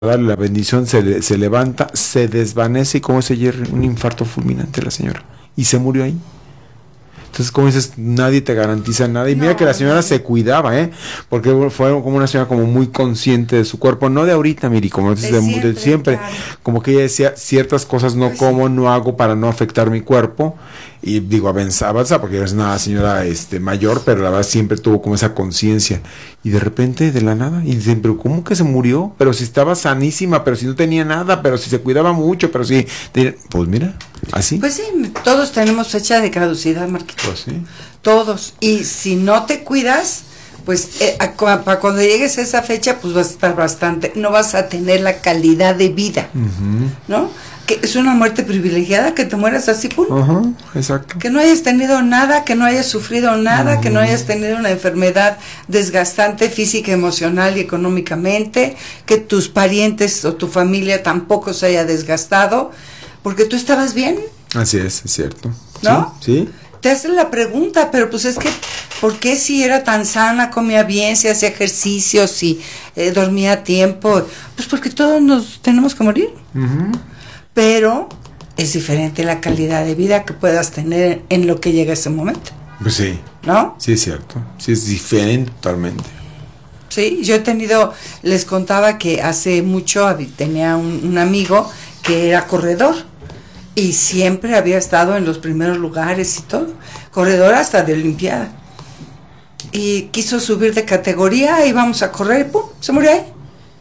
darle la bendición, se levanta, se desvanece y como ese Jerry, un infarto fulminante la señora. Y se murió ahí. Entonces, como dices, nadie te garantiza nada. Y mira que la señora se cuidaba, porque fue como una señora como muy consciente de su cuerpo, no de ahorita, Miri, como dices, de siempre. Claro. Como que ella decía, ciertas cosas no como, no hago para no afectar mi cuerpo. Y digo, avanza, porque es una señora mayor, pero la verdad siempre tuvo como esa conciencia. Y de repente, de la nada, y dicen, pero ¿cómo que se murió? Pero si estaba sanísima, pero si no tenía nada, pero si se cuidaba mucho, pero si... Pues mira, así. Pues sí, todos tenemos fecha de caducidad, Marquito. Pues sí. Todos. Y si no te cuidas, pues para cuando llegues a esa fecha, pues vas a estar bastante... No vas a tener la calidad de vida, ¿no? Que es una muerte privilegiada, que te mueras así, pum. Exacto. Que no hayas tenido nada, que no hayas sufrido nada, que no hayas tenido una enfermedad desgastante física, emocional y económicamente, que tus parientes o tu familia tampoco se haya desgastado, porque tú estabas bien. Así es cierto. ¿No? Sí. Te hacen la pregunta, pero pues es que, ¿por qué si era tan sana, comía bien, si hacía ejercicios, si dormía a tiempo? Pues porque todos nos tenemos que morir. Pero es diferente la calidad de vida que puedas tener en lo que llega ese momento. Pues sí. ¿No? Sí, es cierto. Sí, es diferente totalmente. Sí, yo he tenido, les contaba que hace mucho tenía un amigo que era corredor y siempre había estado en los primeros lugares y todo. Corredor hasta de Olimpiada. Y quiso subir de categoría y vamos a correr y ¡pum! Se murió ahí.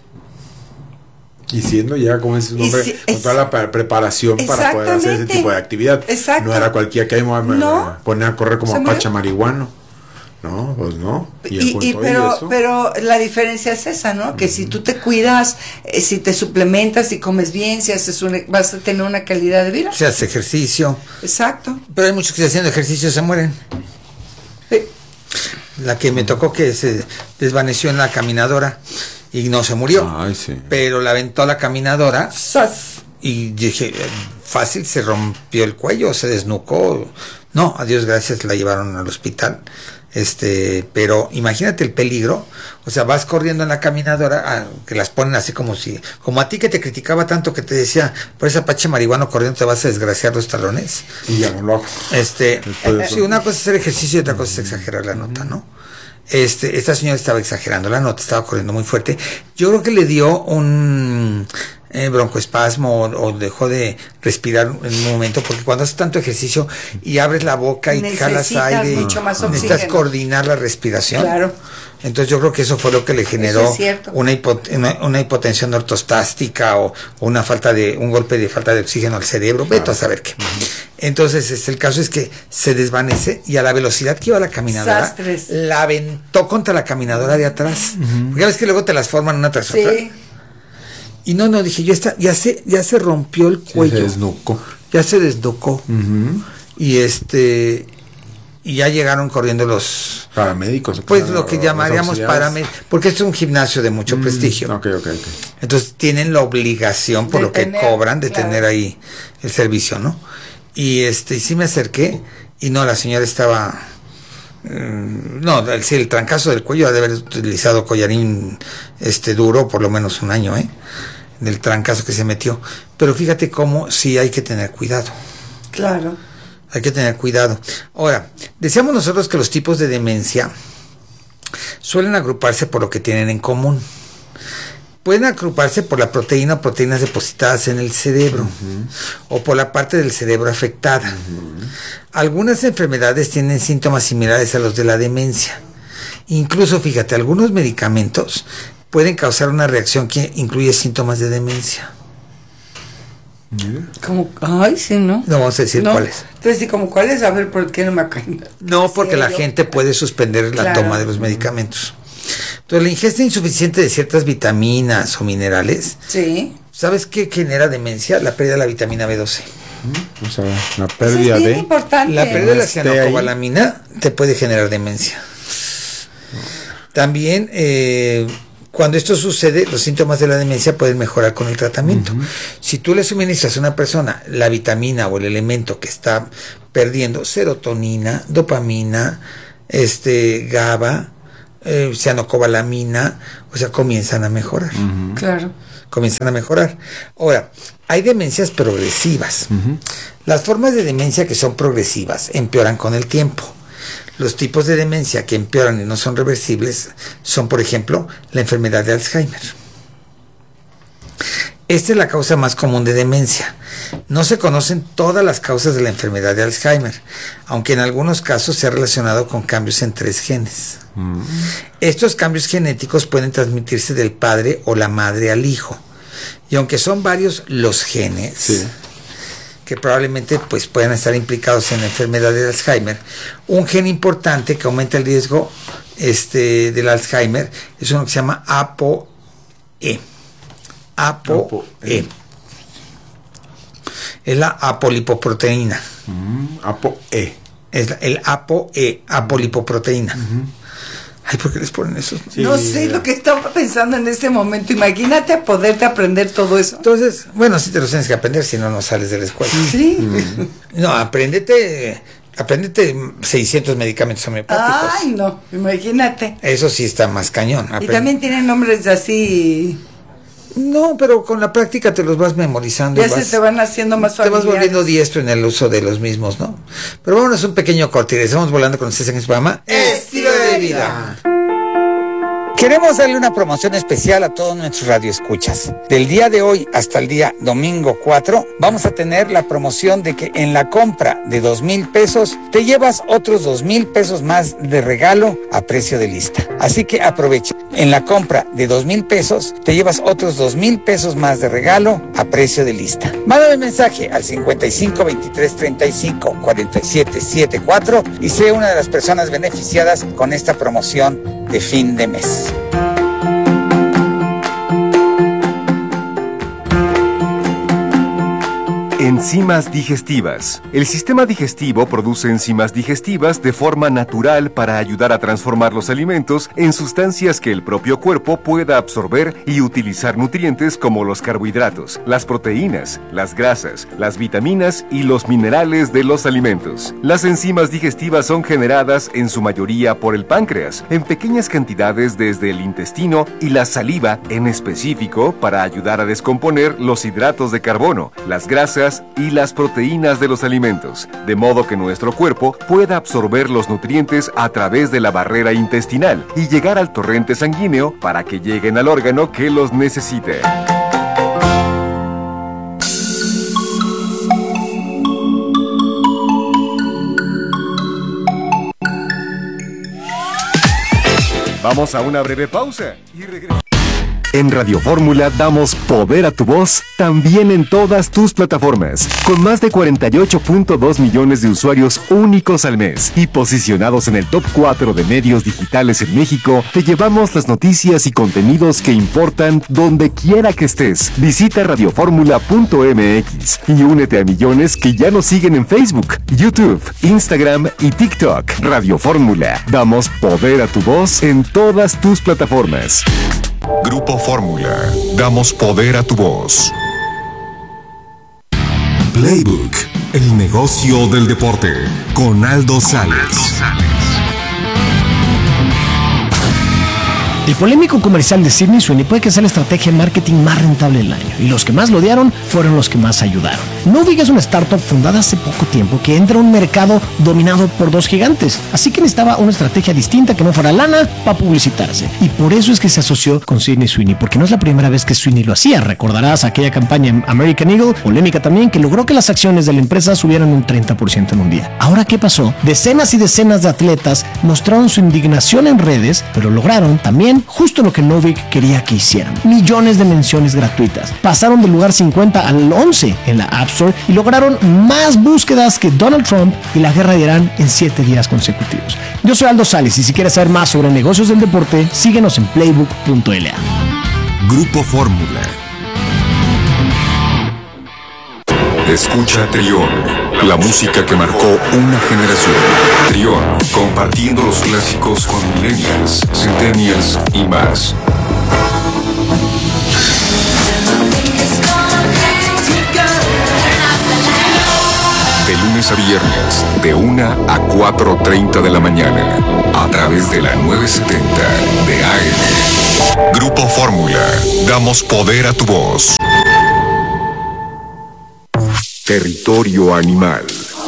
Y siendo ya como ese hombre con toda la preparación para poder hacer ese tipo de actividad. Exacto. No era cualquiera que poner a correr como Apache marihuano. No, pues no. Pero la diferencia es esa, ¿no? Que si tú te cuidas, si te suplementas, si comes bien, si haces vas a tener una calidad de vida. Si haces ejercicio. Exacto. Pero hay muchos que haciendo ejercicio se mueren. Sí. La que me tocó que se desvaneció en la caminadora y no se murió. Ay, sí. Pero la aventó a la caminadora. ¡Sas! Y dije, fácil, se rompió el cuello, se desnucó. No, a Dios gracias, la llevaron al hospital. Pero imagínate el peligro. O sea, vas corriendo en la caminadora, que las ponen así como a ti que te criticaba tanto, que te decía, por ese Apache marihuano corriendo te vas a desgraciar los talones. Y ya no lo hago. Sí, una cosa es hacer ejercicio y otra cosa es exagerar la nota, ¿no? Esta señora estaba exagerando la nota, estaba corriendo muy fuerte. Yo creo que le dio un broncoespasmo o dejó de respirar en un momento, porque cuando haces tanto ejicio y abres la boca y jalas aire, necesitas coordinar la respiración. Claro. Entonces yo creo que eso fue lo que le generó una hipotensión ortostástica o un golpe de falta de oxígeno al cerebro, vete a saber qué. Entonces el caso es que se desvanece y a la velocidad que iba la caminadora, la aventó contra la caminadora de atrás. Porque ya ves que luego te las forman una tras otra. Y no, dije, ya se rompió el cuello. Ya se desnucó. Y ya llegaron corriendo los paramédicos. Pues lo que llamaríamos paramédicos, porque esto es un gimnasio de mucho prestigio. Okay. Entonces tienen la obligación, por lo que cobran, de tener ahí el servicio, ¿no? Y sí me acerqué, y no, la señora estaba... el trancazo del cuello ha de haber utilizado collarín duro por lo menos un año, del trancazo que se metió. Pero fíjate cómo sí hay que tener cuidado. Claro. Hay que tener cuidado. Ahora, decíamos nosotros que los tipos de demencia suelen agruparse por lo que tienen en común. Pueden agruparse por la proteína o proteínas depositadas en el cerebro, o por la parte del cerebro afectada. Algunas enfermedades tienen síntomas similares a los de la demencia. Incluso, fíjate, algunos medicamentos pueden causar una reacción que incluye síntomas de demencia. Como, ay, sí, ¿no? No vamos a decir cuáles. Entonces, como cuáles, a ver, ¿por qué no me acaban? No, porque la gente puede suspender la toma de los medicamentos. Entonces, la ingesta insuficiente de ciertas vitaminas o minerales. Sí. ¿Sabes qué genera demencia? La pérdida de la vitamina B12. O sea, la pérdida es bien importante. La pérdida de la cianocobalamina te puede generar demencia. También, cuando esto sucede, los síntomas de la demencia pueden mejorar con el tratamiento. Si tú le suministras a una persona la vitamina o el elemento que está perdiendo, serotonina, dopamina, GABA, cianocobalamina, o sea, comienzan a mejorar. Claro. comienzan a mejorar. Ahora, hay demencias progresivas. Las formas de demencia que son progresivas empeoran con el tiempo. Los tipos de demencia que empeoran y no son reversibles son, por ejemplo, la enfermedad de Alzheimer. Esta es la causa más común de demencia. No se conocen todas las causas de la enfermedad de Alzheimer, aunque en algunos casos se ha relacionado con cambios en 3 genes. Estos cambios genéticos pueden transmitirse del padre o la madre al hijo. Y aunque son varios los genes que probablemente pues, puedan estar implicados en la enfermedad de Alzheimer, un gen importante que aumenta el riesgo del Alzheimer es uno que se llama ApoE. ApoE. Es la apolipoproteína. ApoE. Es el ApoE, apolipoproteína. Ay, ¿por qué les ponen eso? Sí, no sé lo que estaba pensando en este momento. Imagínate poderte aprender todo eso. Entonces, bueno, sí te lo tienes que aprender, si no, no sales de la escuela. Sí. No, apréndete 600 medicamentos homeopáticos. Ay, no, imagínate. Eso sí está más cañón. Y también tienen nombres así. No, pero con la práctica te los vas memorizando. Ya se te van haciendo más familiares. Te vas volviendo diestro en el uso de los mismos, ¿no? Pero vámonos un pequeño corte y regresamos volando con ustedes en este programa Estilo de Vida. Queremos darle una promoción especial a todos nuestros radioescuchas. Del día de hoy hasta el día domingo 4, vamos a tener la promoción de que en la compra de 2,000 pesos, te llevas otros 2,000 pesos más de regalo a precio de lista. Así que aprovecha. En la compra de 2,000 pesos, te llevas otros 2,000 pesos más de regalo a precio de lista. Mándame mensaje al 55 23 35 47 74 y sé una de las personas beneficiadas con esta promoción de fin de mes. Enzimas digestivas. El sistema digestivo produce enzimas digestivas de forma natural para ayudar a transformar los alimentos en sustancias que el propio cuerpo pueda absorber y utilizar nutrientes como los carbohidratos, las proteínas, las grasas, las vitaminas y los minerales de los alimentos. Las enzimas digestivas son generadas en su mayoría por el páncreas, en pequeñas cantidades desde el intestino y la saliva en específico para ayudar a descomponer los hidratos de carbono, las grasas y las proteínas de los alimentos, de modo que nuestro cuerpo pueda absorber los nutrientes a través de la barrera intestinal y llegar al torrente sanguíneo para que lleguen al órgano que los necesite. Vamos a una breve pausa y regresamos. En Radio Fórmula damos poder a tu voz también en todas tus plataformas, con más de 48.2 millones de usuarios únicos al mes y posicionados en el top 4 de medios digitales en México. Te llevamos las noticias y contenidos que importan donde quiera que estés. Visita radioformula.mx y únete a millones que ya nos siguen en Facebook, YouTube, Instagram y TikTok. Radio Fórmula, damos poder a tu voz en todas tus plataformas. Grupo Fórmula, damos poder a tu voz. Playbook, el negocio del deporte, con Aldo Sales. El polémico comercial de Sydney Sweeney puede que sea la estrategia de marketing más rentable del año, y los que más lo odiaron fueron los que más ayudaron. Novig es una startup fundada hace poco tiempo que entra a un mercado dominado por 2 gigantes, así que necesitaba una estrategia distinta que no fuera lana para publicitarse, y por eso es que se asoció con Sydney Sweeney, porque no es la primera vez que Sweeney lo hacía. Recordarás aquella campaña en American Eagle, polémica también, que logró que las acciones de la empresa subieran un 30% en un día. Ahora, ¿qué pasó? Decenas y decenas de atletas mostraron su indignación en redes, pero lograron también justo lo que Novig quería que hicieran: millones de menciones gratuitas. Pasaron del lugar 50 al 11 en la App Store y lograron más búsquedas que Donald Trump y la guerra de Irán en 7 días consecutivos. Yo soy Aldo Sales y si quieres saber más sobre negocios del deporte, síguenos en playbook.la. Grupo Fórmula. Escucha Trión, la música que marcó una generación. Trión, compartiendo los clásicos con millennials, centennials y más. De lunes lunes a viernes, de 1 a 4:30 de la mañana, a través de la 970 de AM. Grupo Fórmula, damos poder a tu voz. Territorio animal.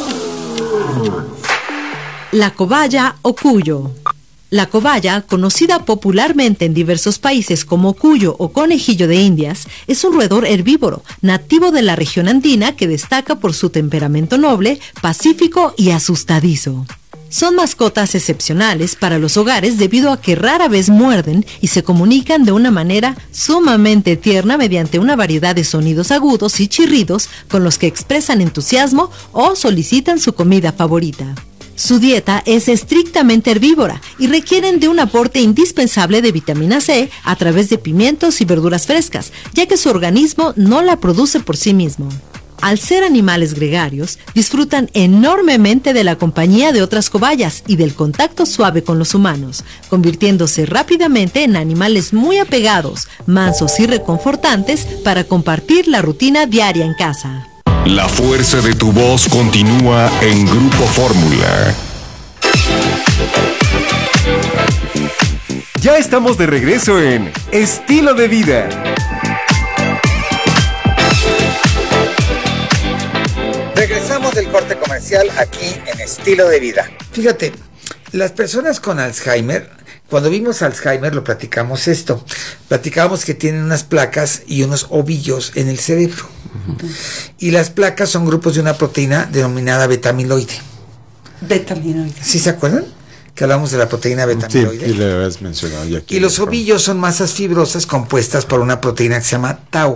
La cobaya o cuyo. La cobaya, conocida popularmente en diversos países como cuyo o conejillo de Indias, es un roedor herbívoro, nativo de la región andina que destaca por su temperamento noble, pacífico y asustadizo. Son mascotas excepcionales para los hogares debido a que rara vez muerden y se comunican de una manera sumamente tierna mediante una variedad de sonidos agudos y chirridos con los que expresan entusiasmo o solicitan su comida favorita. Su dieta es estrictamente herbívora y requieren de un aporte indispensable de vitamina C a través de pimientos y verduras frescas, ya que su organismo no la produce por sí mismo. Al ser animales gregarios, disfrutan enormemente de la compañía de otras cobayas y del contacto suave con los humanos, convirtiéndose rápidamente en animales muy apegados, mansos y reconfortantes para compartir la rutina diaria en casa. La fuerza de tu voz continúa en Grupo Fórmula. Ya estamos de regreso en Estilo de Vida. Regresamos del corte comercial aquí en Estilo de Vida. Fíjate, las personas con Alzheimer, cuando vimos Alzheimer lo platicamos esto. Platicábamos que tienen unas placas y unos ovillos en el cerebro. Y las placas son grupos de una proteína denominada beta-amiloide. Beta-amiloide. ¿Sí se acuerdan? Que hablamos de la proteína beta-amiloide. Sí, y le habías mencionado ya. Y los ovillos son masas fibrosas compuestas por una proteína que se llama tau.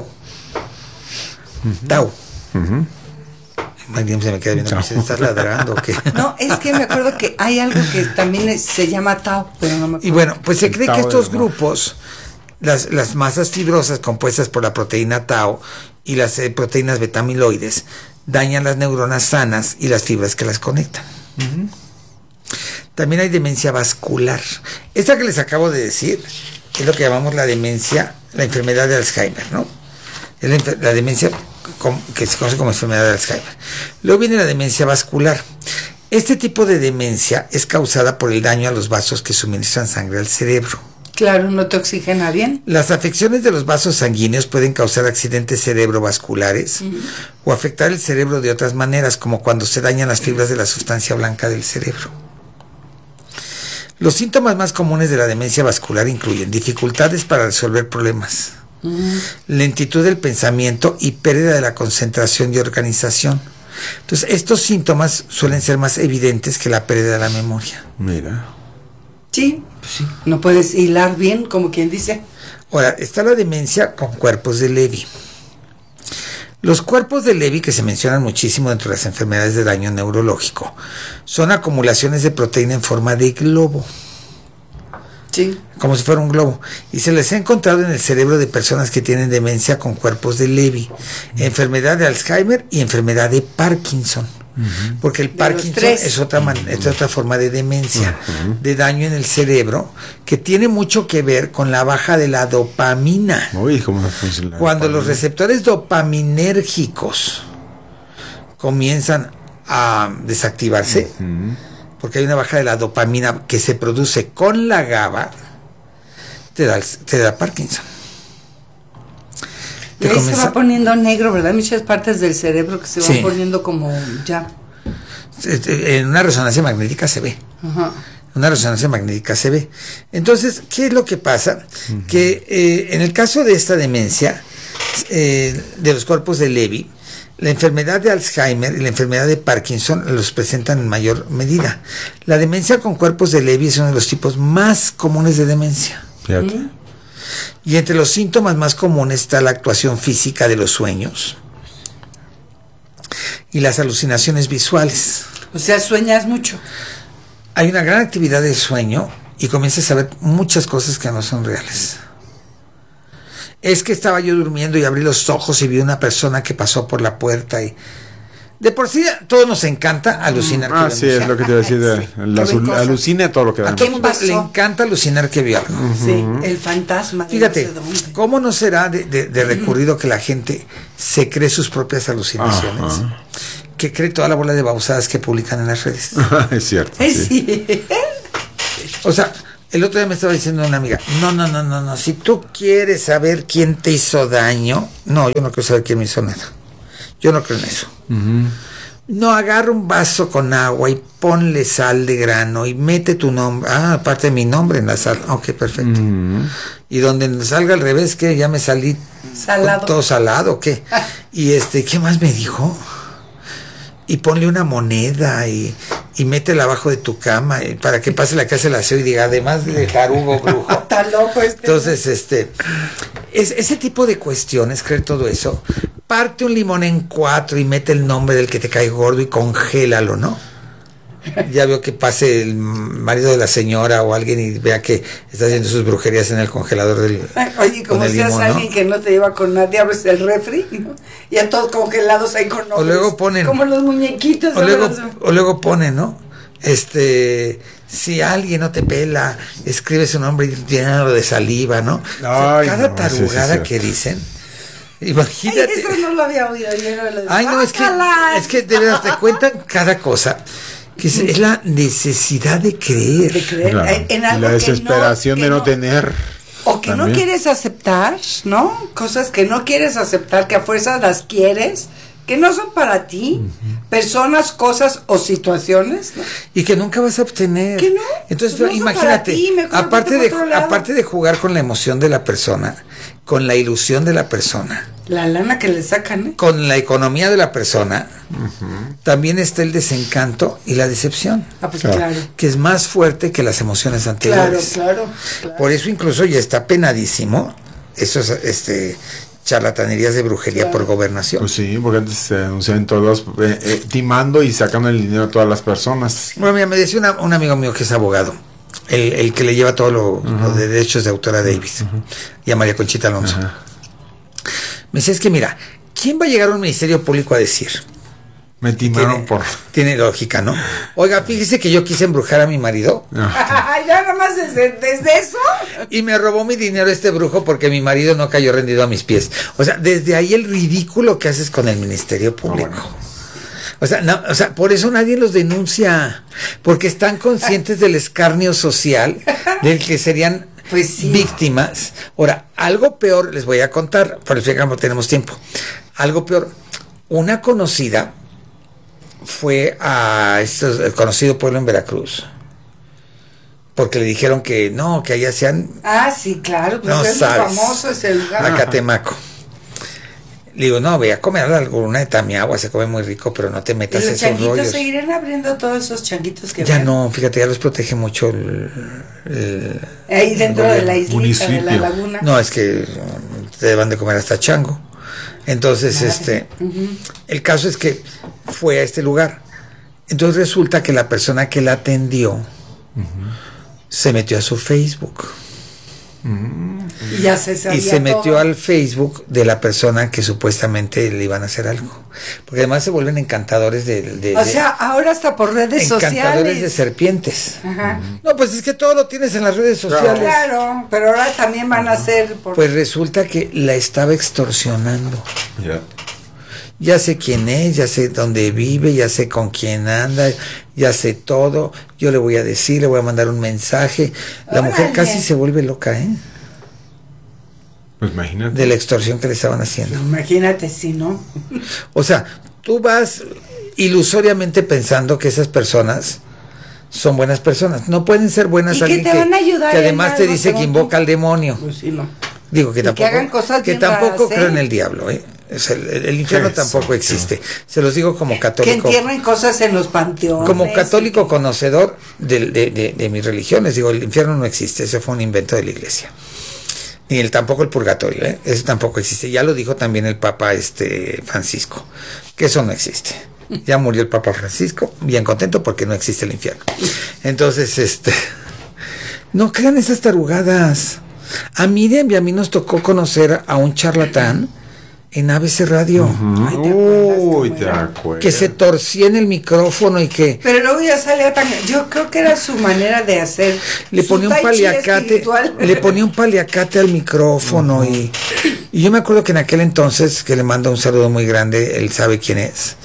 Tau. Se me queda viendo, ¿me estás ladrando o qué? No, es que me acuerdo que hay algo que también se llama tau, pero no me acuerdo. Y bueno, pues se cree que estos ¿no? grupos, las masas fibrosas compuestas por la proteína tau y las proteínas beta-amiloides, dañan las neuronas sanas y las fibras que las conectan. También hay demencia vascular. Esta que les acabo de decir es lo que llamamos la demencia, la enfermedad de Alzheimer, ¿no? Es la demencia que se conoce como enfermedad de Alzheimer. Luego viene la demencia vascular. Este tipo de demencia es causada por el daño a los vasos que suministran sangre al cerebro. Claro, no te oxigena bien. Las afecciones de los vasos sanguíneos pueden causar accidentes cerebrovasculares o afectar el cerebro de otras maneras, como cuando se dañan las fibras de la sustancia blanca del cerebro. Los síntomas más comunes de la demencia vascular incluyen dificultades para resolver problemas, lentitud del pensamiento y pérdida de la concentración y organización. Entonces, estos síntomas suelen ser más evidentes que la pérdida de la memoria. Mira. Sí, pues sí. No puedes hilar bien, como quien dice. Ahora, está la demencia con cuerpos de Levy. Los cuerpos de Levy, que se mencionan muchísimo dentro de las enfermedades de daño neurológico, son acumulaciones de proteína en forma de globo. Sí. Como si fuera un globo. Y se les ha encontrado en el cerebro de personas que tienen demencia con cuerpos de Levy, enfermedad de Alzheimer y enfermedad de Parkinson. Porque el Parkinson es otra forma de demencia, de daño en el cerebro, que tiene mucho que ver con la baja de la dopamina. Uy, ¿cómo funciona? Cuando los receptores dopaminérgicos comienzan a desactivarse, porque hay una baja de la dopamina que se produce con la GABA, te da Parkinson. Y ahí se va poniendo negro, ¿verdad? Muchas partes del cerebro que se van poniendo como ya. En una resonancia magnética se ve. Una resonancia magnética se ve. Entonces, ¿qué es lo que pasa? Que en el caso de esta demencia, de los cuerpos de Levy, la enfermedad de Alzheimer y la enfermedad de Parkinson los presentan en mayor medida. La demencia con cuerpos de Levy es uno de los tipos más comunes de demencia. Fíjate. Y entre los síntomas más comunes está la actuación física de los sueños y las alucinaciones visuales. O sea, sueñas mucho. Hay una gran actividad de sueño y comienzas a ver muchas cosas que no son reales. Es que estaba yo durmiendo y abrí los ojos y vi una persona que pasó por la puerta y... De por sí, a todos nos encanta alucinar. Sí, es lo que te iba a decir. Alucina todo lo que a vemos. todo el mundo le encanta alucinar que vio algo. Sí, el fantasma. Fíjate, no sé dónde. ¿cómo no será de recurrido que la gente se cree sus propias alucinaciones? que cree toda la bola de babosadas que publican en las redes. Es cierto. Sí. O sea, el otro día me estaba diciendo una amiga, no, si tú quieres saber quién te hizo daño, no, yo no quiero saber quién me hizo nada. Yo no creo en eso. No, agarra un vaso con agua y ponle sal de grano y mete tu nombre, aparte de mi nombre en la sal. Ok, perfecto. Y donde salga al revés, que ya me salí Salado. todo salado, ¿qué? Y ¿qué más me dijo? Y ponle una moneda y métela abajo de tu cama para que pase la casa del aseo y diga, además de tarugo brujo. Está loco Entonces, ese tipo de cuestiones, creer todo eso, parte un limón en 4 y mete el nombre del que te cae gordo y congélalo, ¿no? Ya veo que pase el marido de la señora o alguien y vea que está haciendo sus brujerías en el congelador del Oye, como con el seas limón, alguien ¿no? que no te lleva con nadie, abres el refri, ¿no? Y a todos congelados ahí con nombres. O luego ponen, como los muñequitos. o luego ponen, ¿no? Si alguien no te pela, escribe su nombre y llénalo de saliva, ¿no? Ay, cada no, tarugada sí. que dicen, Ay, imagínate. eso no lo había oído yo. No, es que de verdad te cuentan cada cosa. Que es la necesidad de creer. De creer Claro. en Y algo la desesperación que de no tener. O que también. no quieres aceptar, ¿no? Cosas que no quieres aceptar, que a fuerza las quieres, que no son para ti. Personas, cosas o situaciones, ¿no? Y que nunca vas a obtener. Que no. Entonces, Pues no son imagínate, para ti, mejor aparte vete por otro lado. aparte de jugar con la emoción de la persona, con la ilusión de la persona, La lana que le sacan, ¿eh? con la economía de la persona, también está el desencanto y la decepción, Ah, pues Claro. claro. que es más fuerte que las emociones Claro, anteriores. claro. Por eso incluso ya está penadísimo esos charlatanerías de brujería por gobernación. Pues sí, porque antes se anunciaban todos timando y sacando el dinero a todas las personas. Bueno, mira, me decía un amigo mío que es abogado, el que le lleva todo lo de derechos de autor a Davis y a María Conchita Alonso. Me decía, es que mira, ¿quién va a llegar a un ministerio público a decir? Me timaron por. Tiene lógica, ¿no? Oiga, fíjese que yo quise embrujar a mi marido Ay, ya nada más desde eso. y me robó mi dinero este brujo porque mi marido no cayó rendido a mis pies. O sea, desde ahí el ridículo que haces con el ministerio público. O sea, por eso nadie los denuncia, porque están conscientes del escarnio social del que serían Pues sí. víctimas. Ahora, algo peor les voy a contar, por el fin no tenemos tiempo. Algo peor, una conocida fue a el conocido pueblo en Veracruz, porque le dijeron que no, que allá hacían Ah, sí, claro. Pues No es muy sabes. famoso ese lugar. Acatemaco. Le digo, no, ve a comer alguna de Tamiagua, se come muy rico, pero no te ¿Y metas los en esos changuitos rollos. seguirán abriendo todos esos changuitos que Ya ven? no, fíjate, ya los protege mucho Ahí dentro de la islita municipio. de la laguna. No, es que te van de comer hasta chango. Entonces, el caso es que fue a este lugar. Entonces resulta que la persona que la atendió se metió a su Facebook. Y ya se sabía Y se metió todo. al Facebook de la persona que supuestamente le iban a hacer algo. Porque además se vuelven encantadores O sea, ahora hasta por redes encantadores de sociales. serpientes. Ajá. No, pues es que todo lo tienes en las redes sociales. Claro, pero ahora también van a ser por... Pues resulta que la estaba extorsionando. Ya. Ya sé quién es, ya sé dónde vive, ya sé con quién anda, ya sé todo. Yo le voy a decir, le voy a mandar un mensaje. La mujer Órale. casi se vuelve loca, ¿eh? Pues imagínate. De la extorsión que le estaban haciendo. Imagínate si no. O sea, tú vas ilusoriamente pensando que esas personas son buenas personas. No pueden ser buenas Y que alguien te van a ayudar que en además te algo, dice te que van- invoca al demonio. Pues sí, no. Digo que Y que tampoco, hagan cosas que bien tampoco raras, ¿eh? creo en el diablo, ¿eh? O sea, el infierno Sí, tampoco sí, existe. Se los digo como Que católico. entierren cosas en los panteones. Como católico conocedor de mis religiones, digo, el infierno no existe, ese fue un invento de la iglesia. Ni tampoco el purgatorio, ¿eh? Eso tampoco existe. Ya lo dijo también el Papa Francisco, que eso no existe. Ya murió el Papa Francisco, bien contento porque no existe el infierno. Entonces, no crean esas tarugadas. A Miriam y a mí nos tocó conocer a un charlatán en ABC Radio. Ay, ¿te acuerdas Uy, cómo te era? acuerdas. Que se torcía en el micrófono y que Pero luego ya salía tan... Yo creo que era su manera de hacer... le su ponía un tai chi paliacate, espiritual. le ponía un paliacate al micrófono y yo me acuerdo que en aquel entonces, que le mando un saludo muy grande, él sabe quién es,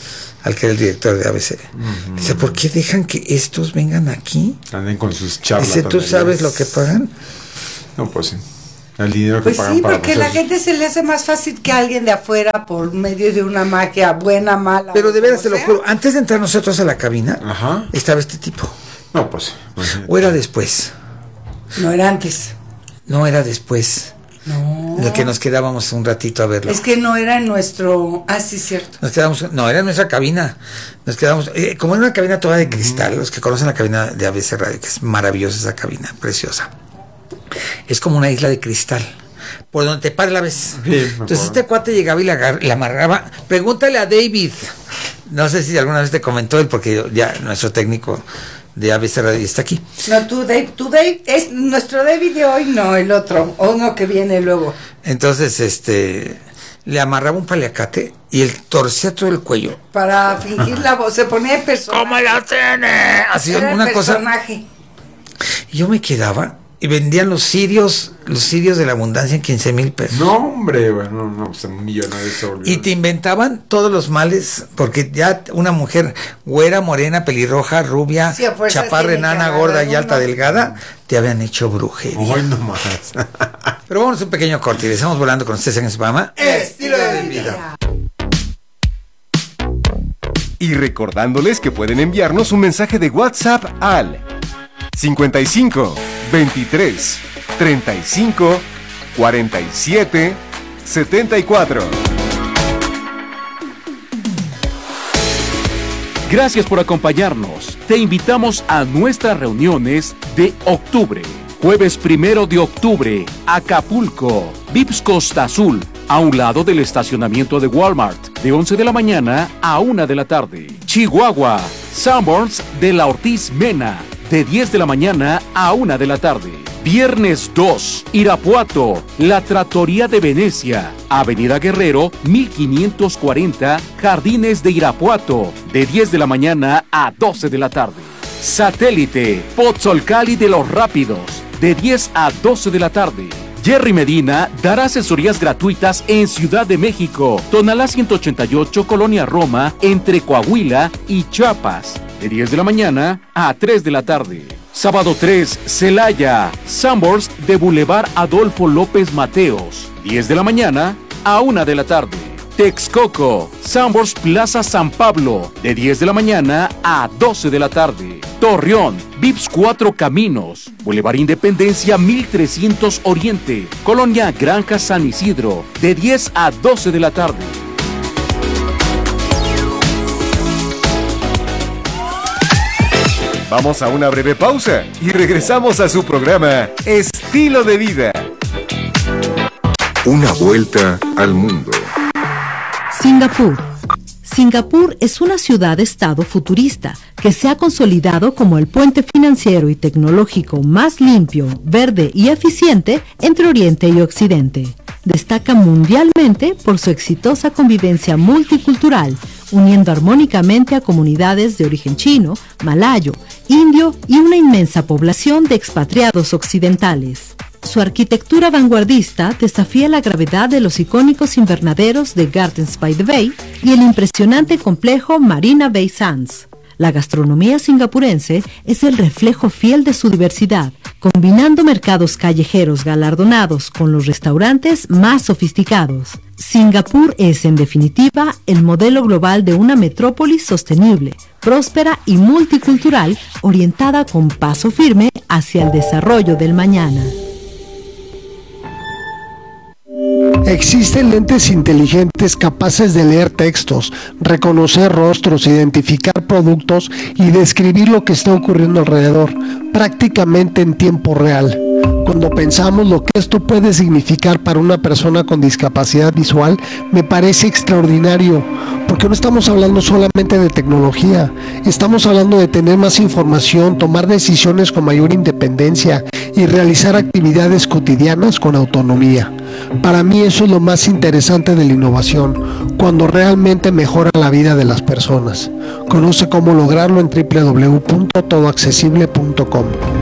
al que era el director de ABC. Dice, ¿por qué dejan que estos vengan aquí? Anden con sus charlas. Dice, ¿tú sabes lo que pagan? No, pues sí. El dinero que Pues pagan sí, para porque la procesos. gente se le hace más fácil que alguien de afuera por medio de una magia buena, mala. Pero de o veras, como te lo sea. juro, antes de entrar nosotros a la cabina, Ajá. estaba este tipo. No, pues. ¿O era después? No era antes. No, era después. No. De que nos quedábamos un ratito a verlo. Es que no era en nuestro... Ah, sí, cierto. Nos quedamos, no, era en nuestra cabina. Nos quedamos, como era una cabina toda de cristal, los que conocen la cabina de ABC Radio, que es maravillosa esa cabina, preciosa. Es como una isla de cristal. Por donde te pares la ves. Sí, Entonces este cuate llegaba y la amarraba. Pregúntale a David. No sé si alguna vez te comentó él, porque ya nuestro técnico de ABC Radio está aquí. No, tú Dave, es nuestro David de hoy, no, el otro, uno que viene luego. Entonces, le amarraba un paliacate y él torcía todo el cuello. Para fingir la voz, se ponía de personaje. ¿Cómo la tiene? Así Era una el cosa. personaje. Y yo me quedaba y vendían los cirios de la abundancia en 15,000 pesos. No, hombre, bueno, no, pues un millonario se volvió. Y te inventaban todos los males, porque ya una mujer güera, morena, pelirroja, rubia, Sí, a fuerzas chaparra, tiene que enana, agarrar gorda y uno. alta, delgada, te habían hecho brujería. Hoy nomás. Pero vamos a un pequeño corte y regresamos volando con ustedes en este programa. Estilo de vida. Y recordándoles que pueden enviarnos un mensaje de WhatsApp al 55 23 35 47 74. Gracias por acompañarnos. Te invitamos a nuestras reuniones de octubre. Jueves 1 de octubre, Acapulco, Vips Costa Azul, a un lado del estacionamiento de Walmart, de 11 de la mañana a 1 de la tarde. Chihuahua, Sanborns de la Ortiz Mena, de 10 de la mañana a 1 de la tarde. Viernes 2, Irapuato, La Trattoria de Venecia, Avenida Guerrero, 1540, Jardines de Irapuato, de 10 de la mañana a 12 de la tarde. Satélite, Pozzolcali de los Rápidos, de 10 a 12 de la tarde. Jerry Medina dará asesorías gratuitas en Ciudad de México, Tonalá 188, Colonia Roma, entre Coahuila y Chiapas, de 10 de la mañana a 3 de la tarde. Sábado 3, Celaya, Sanborns de Boulevard Adolfo López Mateos, 10 de la mañana a 1 de la tarde. Texcoco, Sanborns Plaza San Pablo, de 10 de la mañana a 12 de la tarde. Torreón, Vips 4 Caminos, Boulevard Independencia 1300 Oriente, Colonia Granja San Isidro, de 10 a 12 de la tarde. Vamos a una breve pausa y regresamos a su programa Estilo de Vida. Una vuelta al mundo. Singapur. Singapur es una ciudad-estado futurista que se ha consolidado como el puente financiero y tecnológico más limpio, verde y eficiente entre Oriente y Occidente. Destaca mundialmente por su exitosa convivencia multicultural, uniendo armónicamente a comunidades de origen chino, malayo, indio y una inmensa población de expatriados occidentales. Su arquitectura vanguardista desafía la gravedad de los icónicos invernaderos de Gardens by the Bay y el impresionante complejo Marina Bay Sands. La gastronomía singapurense es el reflejo fiel de su diversidad, combinando mercados callejeros galardonados con los restaurantes más sofisticados. Singapur es, en definitiva, el modelo global de una metrópolis sostenible, próspera y multicultural, orientada con paso firme hacia el desarrollo del mañana. Existen lentes inteligentes capaces de leer textos, reconocer rostros, identificar productos y describir lo que está ocurriendo alrededor, prácticamente en tiempo real. Cuando pensamos lo que esto puede significar para una persona con discapacidad visual, me parece extraordinario, porque no estamos hablando solamente de tecnología, estamos hablando de tener más información, tomar decisiones con mayor independencia y realizar actividades cotidianas con autonomía. Para mí eso es lo más interesante de la innovación, cuando realmente mejora la vida de las personas. Conoce cómo lograrlo en www.todoaccesible.com.